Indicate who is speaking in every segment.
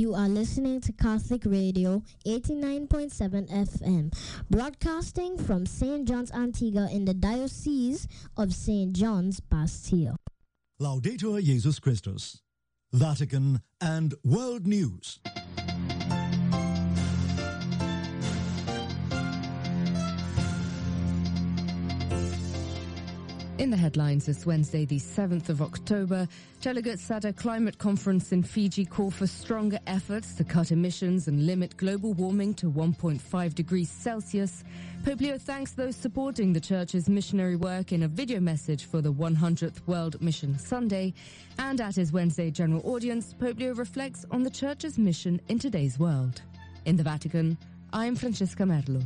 Speaker 1: You are listening to Catholic Radio 89.7 FM, broadcasting from St. John's Antigua in the Diocese of St. John's, Bastille.
Speaker 2: Laudetur Jesus Christus, Vatican and World News.
Speaker 3: In the headlines this Wednesday, the 7th of October, delegates at a climate conference in Fiji call for stronger efforts to cut emissions and limit global warming to 1.5 degrees Celsius. Pope Leo thanks those supporting the Church's missionary work in a video message for the 100th World Mission Sunday. And at his Wednesday general audience, Pope Leo reflects on the Church's mission in today's world. In the Vatican, I'm Francesca Merlo.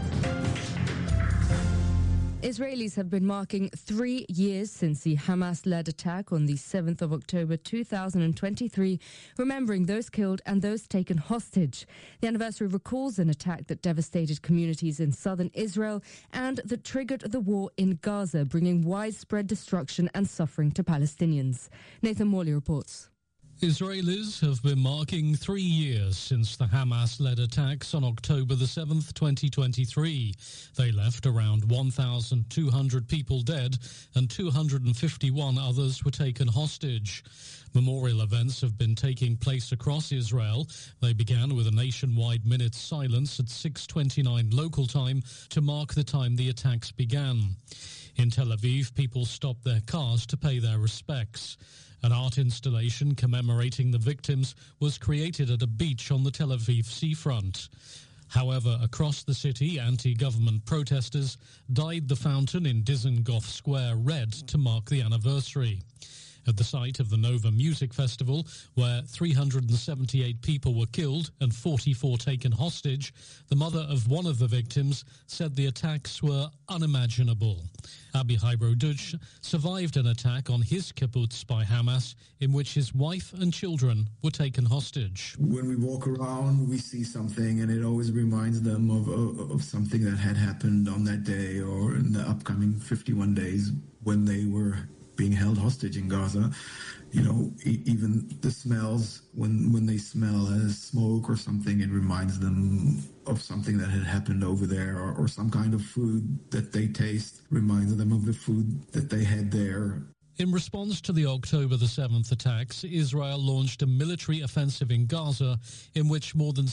Speaker 3: Israelis have been marking 3 years since the Hamas-led attack on the 7th of October 2023, remembering those killed and those taken hostage. The anniversary recalls an attack that devastated communities in southern Israel and that triggered the war in Gaza, bringing widespread destruction and suffering to Palestinians. Nathan Morley reports.
Speaker 4: Israelis have been marking 3 years since the Hamas-led attacks on October the 7th, 2023. They left around 1,200 people dead and 251 others were taken hostage. Memorial events have been taking place across Israel. They began with a nationwide minute's silence at 6:29 local time to mark the time the attacks began. In Tel Aviv, people stopped their cars to pay their respects. An art installation commemorating the victims was created at a beach on the Tel Aviv seafront. However, across the city, anti-government protesters dyed the fountain in Dizengoff Square red to mark the anniversary. At the site of the Nova Music Festival, where 378 people were killed and 44 taken hostage, the mother of one of the victims said the attacks were unimaginable. Abihai Brodutch survived an attack on his kibbutz by Hamas, in which his wife and children were taken hostage.
Speaker 5: When we walk around, we see something, and it always reminds them of something that had happened on that day or in the upcoming 51 days when they were being held hostage in Gaza. You know, even the smells, when they smell smoke or something, it reminds them of something that had happened over there, or some kind of food that they taste reminds them of the food that they had there.
Speaker 4: In response to the October the 7th attacks, Israel launched a military offensive in Gaza in which more than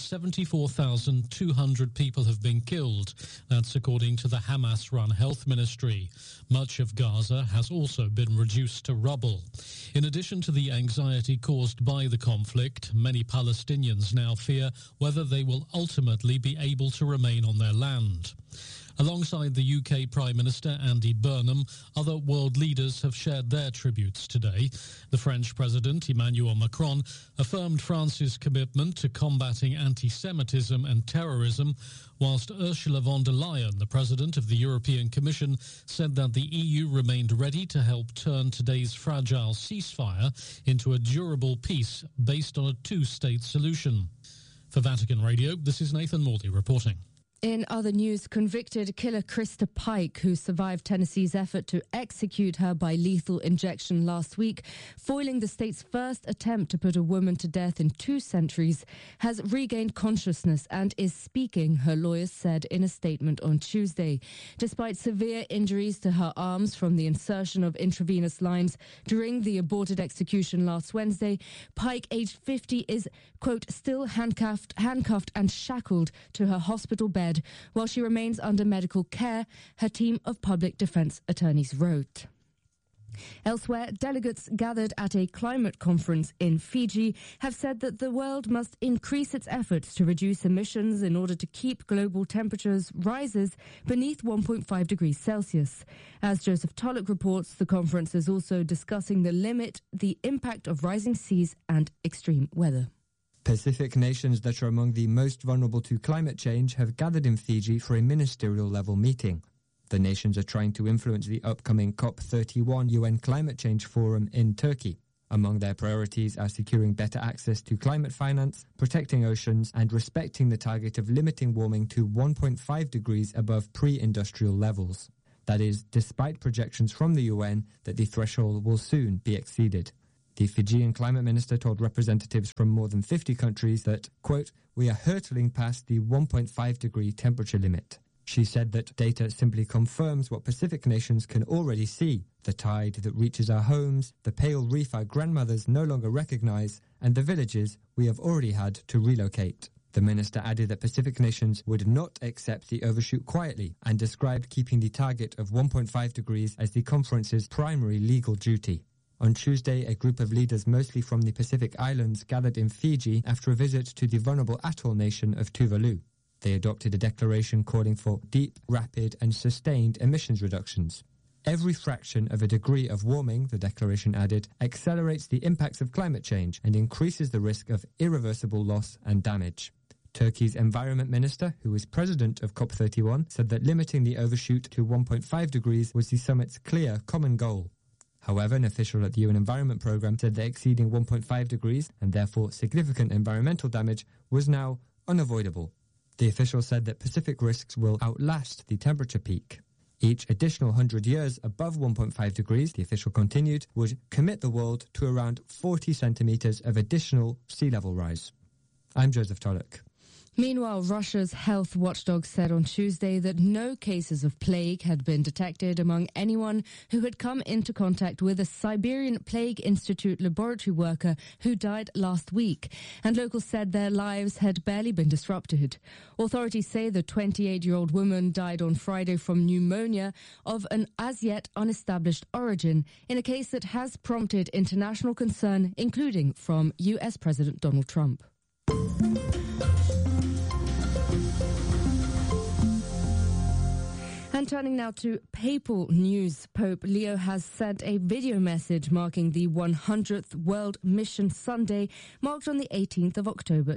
Speaker 4: 74,200 people have been killed. That's according to the Hamas-run health ministry. Much of Gaza has also been reduced to rubble. In addition to the anxiety caused by the conflict, many Palestinians now fear whether they will ultimately be able to remain on their land. Alongside the UK Prime Minister Andy Burnham, other world leaders have shared their tributes today. The French President Emmanuel Macron affirmed France's commitment to combating anti-Semitism and terrorism, whilst Ursula von der Leyen, the President of the European Commission, said that the EU remained ready to help turn today's fragile ceasefire into a durable peace based on a two-state solution. For Vatican Radio, this is Nathan Morley reporting.
Speaker 3: In other news, convicted killer Krista Pike, who survived Tennessee's effort to execute her by lethal injection last week, foiling the state's first attempt to put a woman to death in 2 centuries, has regained consciousness and is speaking, her lawyers said in a statement on Tuesday. Despite severe injuries to her arms from the insertion of intravenous lines during the aborted execution last Wednesday, Pike, aged 50, is, quote, still handcuffed and shackled to her hospital bed while she remains under medical care, her team of public defense attorneys wrote. Elsewhere, delegates gathered at a climate conference in Fiji have said that the world must increase its efforts to reduce emissions in order to keep global temperatures rises beneath 1.5 degrees Celsius. As Joseph Tulloch reports, the conference is also discussing the impact of rising seas and extreme weather.
Speaker 6: Pacific nations that are among the most vulnerable to climate change have gathered in Fiji for a ministerial-level meeting. The nations are trying to influence the upcoming COP31 UN Climate Change Forum in Turkey. Among their priorities are securing better access to climate finance, protecting oceans, and respecting the target of limiting warming to 1.5 degrees above pre-industrial levels. That is, despite projections from the UN that the threshold will soon be exceeded. The Fijian climate minister told representatives from more than 50 countries that, quote, "We are hurtling past the 1.5-degree temperature limit." She said that data simply confirms what Pacific nations can already see: the tide that reaches our homes, the pale reef our grandmothers no longer recognize, and the villages we have already had to relocate. The minister added that Pacific nations would not accept the overshoot quietly and described keeping the target of 1.5 degrees as the conference's primary legal duty. On Tuesday, a group of leaders mostly from the Pacific Islands gathered in Fiji after a visit to the vulnerable atoll nation of Tuvalu. They adopted a declaration calling for deep, rapid and sustained emissions reductions. Every fraction of a degree of warming, the declaration added, accelerates the impacts of climate change and increases the risk of irreversible loss and damage. Turkey's environment minister, who is president of COP31, said that limiting the overshoot to 1.5 degrees was the summit's clear common goal. However, an official at the UN Environment Programme said that exceeding 1.5 degrees, and therefore significant environmental damage, was now unavoidable. The official said that Pacific risks will outlast the temperature peak. Each additional 100 years above 1.5 degrees, the official continued, would commit the world to around 40 centimetres of additional sea level rise. I'm Joseph Tulloch.
Speaker 3: Meanwhile, Russia's health watchdog said on Tuesday that no cases of plague had been detected among anyone who had come into contact with a Siberian Plague Institute laboratory worker who died last week, and locals said their lives had barely been disrupted. Authorities say the 28-year-old woman died on Friday from pneumonia of an as-yet unestablished origin, in a case that has prompted international concern, including from US President Donald Trump. And turning now to papal news, Pope Leo has sent a video message marking the 100th World Mission Sunday, marked on the 18th of October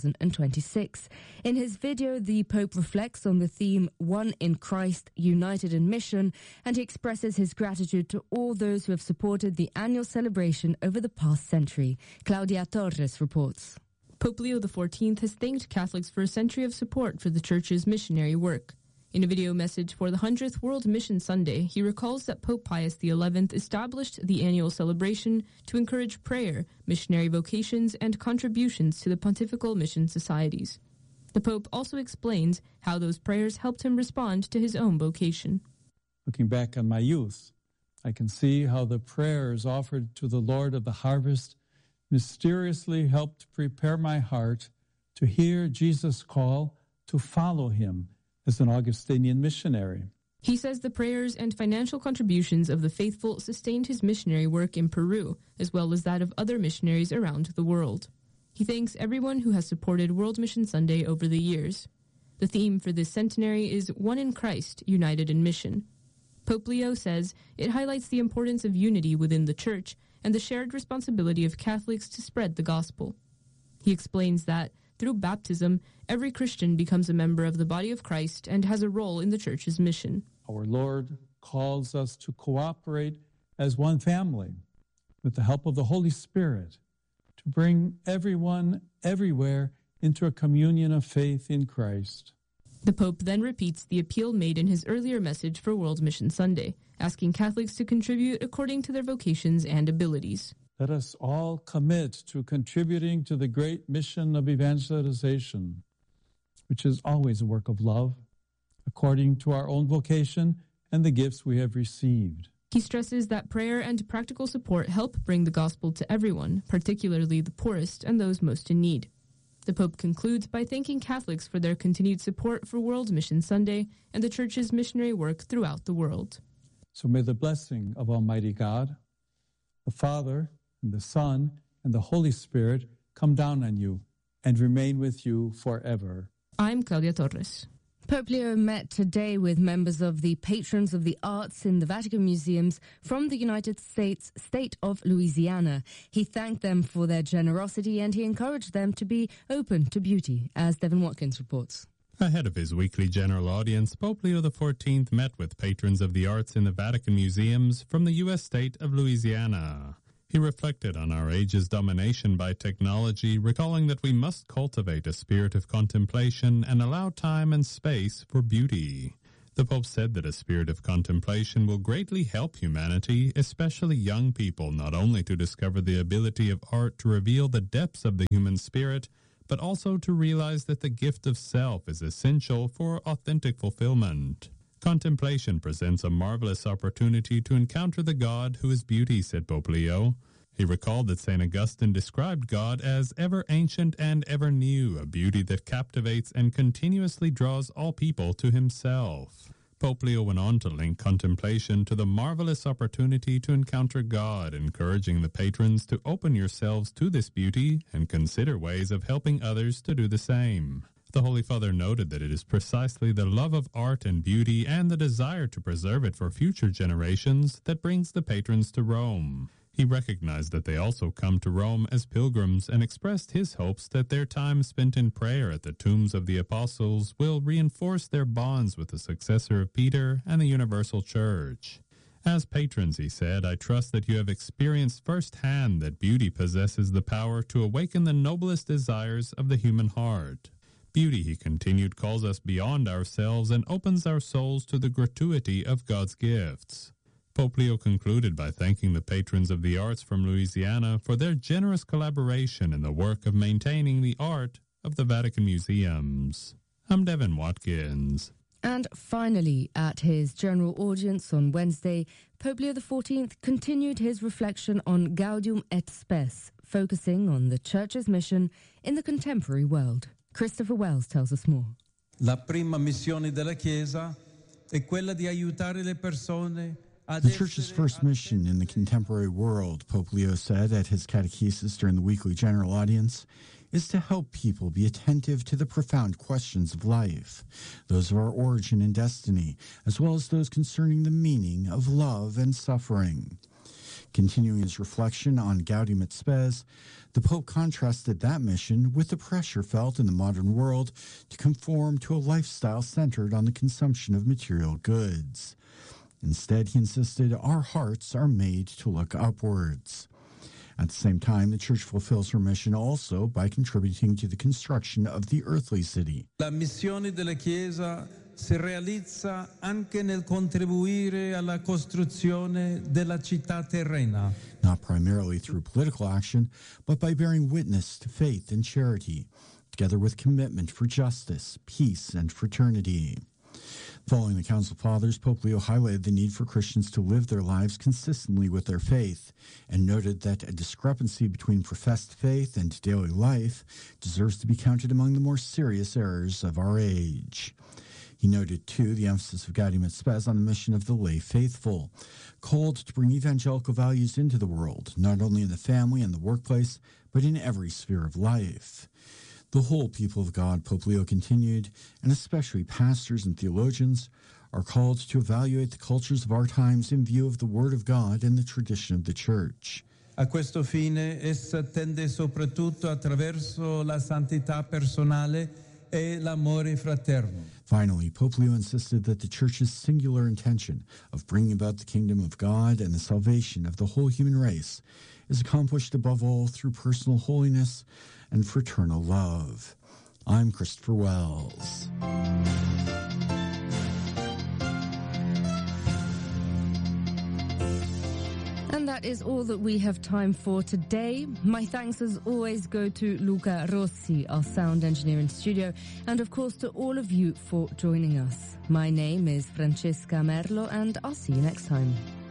Speaker 3: 2026. In his video, the Pope reflects on the theme One in Christ, United in Mission, and he expresses his gratitude to all those who have supported the annual celebration over the past century. Claudia Torres reports.
Speaker 7: Pope Leo XIV has thanked Catholics for a century of support for the Church's missionary work. In a video message for the 100th World Mission Sunday, he recalls that Pope Pius XI established the annual celebration to encourage prayer, missionary vocations, and contributions to the pontifical mission societies. The Pope also explains how those prayers helped him respond to his own vocation.
Speaker 8: Looking back on my youth, I can see how the prayers offered to the Lord of the harvest mysteriously helped prepare my heart to hear Jesus' call to follow him as an Augustinian missionary.
Speaker 7: He says the prayers and financial contributions of the faithful sustained his missionary work in Peru, as well as that of other missionaries around the world. He thanks everyone who has supported World Mission Sunday over the years. The theme for this centenary is One in Christ, United in Mission. Pope Leo says it highlights the importance of unity within the Church and the shared responsibility of Catholics to spread the gospel. He explains that through baptism, every Christian becomes a member of the body of Christ and has a role in the Church's mission.
Speaker 8: Our Lord calls us to cooperate as one family with the help of the Holy Spirit to bring everyone, everywhere, into a communion of faith in Christ.
Speaker 7: The Pope then repeats the appeal made in his earlier message for World Mission Sunday, asking Catholics to contribute according to their vocations and abilities.
Speaker 8: Let us all commit to contributing to the great mission of evangelization, which is always a work of love, according to our own vocation and the gifts we have received.
Speaker 7: He stresses that prayer and practical support help bring the gospel to everyone, particularly the poorest and those most in need. The Pope concludes by thanking Catholics for their continued support for World Mission Sunday and the Church's missionary work throughout the world.
Speaker 8: So may the blessing of Almighty God, the Father, and the Son, and the Holy Spirit come down on you and remain with you forever.
Speaker 7: I'm Claudia Torres.
Speaker 3: Pope Leo met today with members of the Patrons of the Arts in the Vatican Museums from the United States state of Louisiana. He thanked them for their generosity and he encouraged them to be open to beauty, as Devin Watkins reports.
Speaker 9: Ahead of his weekly general audience, Pope Leo XIV met with patrons of the arts in the Vatican Museums from the U.S. state of Louisiana. He reflected on our age's domination by technology, recalling that we must cultivate a spirit of contemplation and allow time and space for beauty. The Pope said that a spirit of contemplation will greatly help humanity, especially young people, not only to discover the ability of art to reveal the depths of the human spirit, but also to realize that the gift of self is essential for authentic fulfillment. Contemplation presents a marvelous opportunity to encounter the God who is beauty, said Pope Leo. He recalled that St. Augustine described God as ever ancient and ever new, a beauty that captivates and continuously draws all people to himself. Pope Leo went on to link contemplation to the marvelous opportunity to encounter God, encouraging the patrons to open yourselves to this beauty and consider ways of helping others to do the same. The Holy Father noted that it is precisely the love of art and beauty and the desire to preserve it for future generations that brings the patrons to Rome. He recognized that they also come to Rome as pilgrims and expressed his hopes that their time spent in prayer at the tombs of the apostles will reinforce their bonds with the successor of Peter and the universal church. As patrons, he said, I trust that you have experienced firsthand that beauty possesses the power to awaken the noblest desires of the human heart. Beauty, he continued, calls us beyond ourselves and opens our souls to the gratuity of God's gifts. Pope Leo concluded by thanking the patrons of the arts from Louisiana for their generous collaboration in the work of maintaining the art of the Vatican museums. I'm Devin Watkins.
Speaker 3: And finally, at his general audience on Wednesday, Pope Leo XIV continued his reflection on Gaudium et Spes, focusing on the Church's mission in the contemporary world. Christopher Wells tells us more.
Speaker 10: La prima missione della Chiesa è quella di aiutare le persone.
Speaker 11: The Church's first mission in the contemporary world, Pope Leo said at his catechesis during the weekly general audience, is to help people be attentive to the profound questions of life, those of our origin and destiny, as well as those concerning the meaning of love and suffering. Continuing his reflection on Gaudium et Spes, the Pope contrasted that mission with the pressure felt in the modern world to conform to a lifestyle centered on the consumption of material goods. Instead, he insisted our hearts are made to look upwards. At the same time, the Church fulfills her mission also by contributing to the construction of the earthly city.
Speaker 10: La missione della Chiesa si realizza anche nel contribuire alla costruzione della città terrena.
Speaker 11: Not primarily through political action, but by bearing witness to faith and charity, together with commitment for justice, peace, and fraternity. Following the Council Fathers, Pope Leo highlighted the need for Christians to live their lives consistently with their faith and noted that a discrepancy between professed faith and daily life deserves to be counted among the more serious errors of our age. He noted, too, the emphasis of Gaudium et Spes on the mission of the lay faithful, called to bring evangelical values into the world, not only in the family and the workplace, but in every sphere of life. The whole people of God, Pope Leo continued, and especially pastors and theologians, are called to evaluate the cultures of our times in view of the Word of God and the tradition of the Church.
Speaker 10: A questo fine, essa tende soprattutto attraverso la santità personale e l'amore fraterno.
Speaker 11: Finally, Pope Leo insisted that the Church's singular intention of bringing about the kingdom of God and the salvation of the whole human race is accomplished above all through personal holiness and fraternal love. I'm Christopher Wells.
Speaker 3: And that is all that we have time for today. My thanks as always go to Luca Rossi, our sound engineer in studio, and of course to all of you for joining us. My name is Francesca Merlo, and I'll see you next time.